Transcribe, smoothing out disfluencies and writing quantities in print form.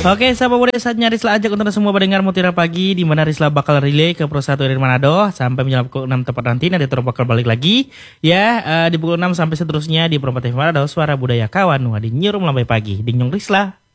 Oke, sahabat muda, saatnya Risla ajak untuk semua pendengar Mutiara Pagi, di mana Risla bakal relay ke Pro 1 dari Manado sampai menjelang pukul 6 tepat nanti. Nanti terus bakal balik lagi ya di pukul 6 sampai seterusnya di Pro 4 TV Manado, suara budaya kawan. Wah, di Nyirum Lambai Pagi, Dingyong Risla.